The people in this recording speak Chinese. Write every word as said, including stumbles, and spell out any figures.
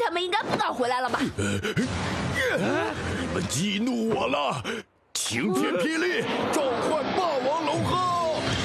他们应该不敢回来了吧？ 你们激怒我了！晴天霹雳，召唤霸王龙鹤！